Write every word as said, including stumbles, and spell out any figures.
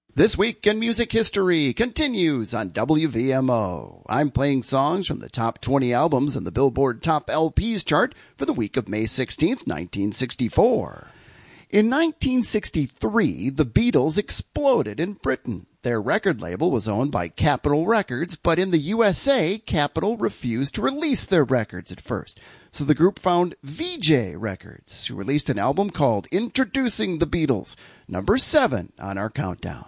This Week in Music History continues on W V M O. I'm playing songs from the top twenty albums in the Billboard Top L Ps chart for the week of May sixteenth, nineteen sixty-four. In nineteen sixty-three, the Beatles exploded in Britain. Their record label was owned by Capitol Records, but in the U S A, Capitol refused to release their records at first. So the group found Vee-Jay Records, who released an album called Introducing the Beatles, number seven on our countdown.